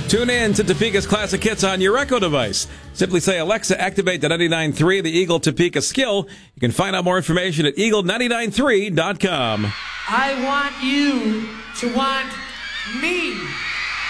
Tune in to Topeka's Classic Hits on your Echo device. Simply say, Alexa, activate the 99.3, the Eagle Topeka skill. You can find out more information at eagle993.com. I want you to want me.